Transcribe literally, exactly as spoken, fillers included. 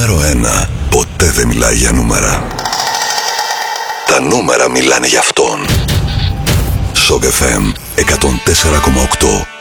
νούμερο ένα ποτέ δεν μιλάει για νούμερα. Τα νούμερα μιλάνε για αυτόν. Σοκ εφ εμ εκατόν τέσσερα κόμμα οκτώ.